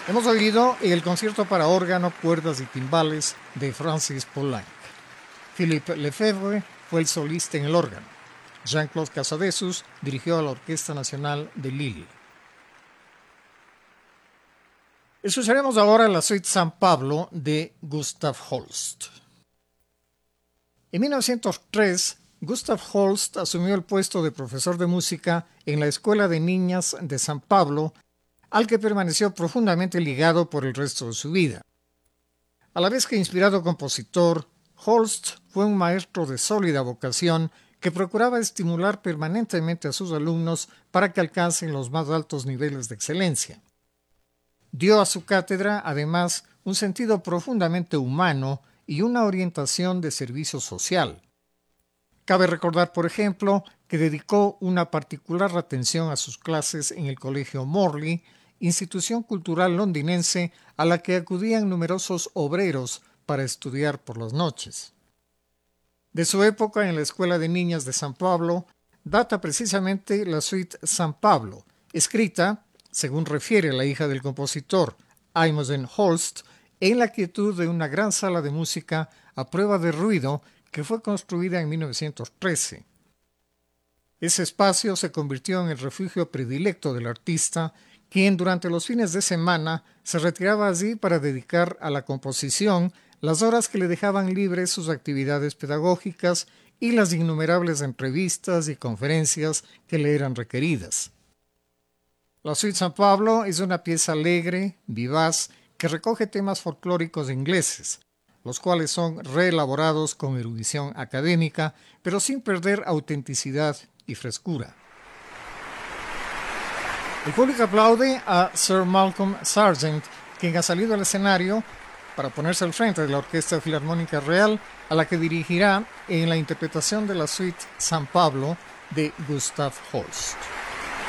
Hemos oído el concierto para órgano, cuerdas y timbales de Francis Poulenc. Philippe Lefebvre fue el solista en el órgano. Jean-Claude Casadesus dirigió a la Orquesta Nacional de Lille. Escucharemos ahora la suite San Pablo de Gustav Holst. En 1903, Gustav Holst asumió el puesto de profesor de música en la Escuela de Niñas de San Pablo, al que permaneció profundamente ligado por el resto de su vida. A la vez que inspirado compositor, Holst fue un maestro de sólida vocación que procuraba estimular permanentemente a sus alumnos para que alcancen los más altos niveles de excelencia. Dio a su cátedra, además, un sentido profundamente humano y una orientación de servicio social. Cabe recordar, por ejemplo, que dedicó una particular atención a sus clases en el Colegio Morley, institución cultural londinense a la que acudían numerosos obreros para estudiar por las noches. De su época en la Escuela de Niñas de San Pablo data precisamente la suite San Pablo, escrita, según refiere la hija del compositor, Imogen Holst, en la quietud de una gran sala de música a prueba de ruido que fue construida en 1913. Ese espacio se convirtió en el refugio predilecto del artista, quien durante los fines de semana se retiraba allí para dedicar a la composición las horas que le dejaban libres sus actividades pedagógicas y las innumerables entrevistas y conferencias que le eran requeridas. La suite San Pablo es una pieza alegre, vivaz, que recoge temas folclóricos ingleses, los cuales son reelaborados con erudición académica, pero sin perder autenticidad y frescura. El público aplaude a Sir Malcolm Sargent, quien ha salido al escenario para ponerse al frente de la Orquesta Filarmónica Real, a la que dirigirá en la interpretación de la suite San Pablo de Gustav Holst.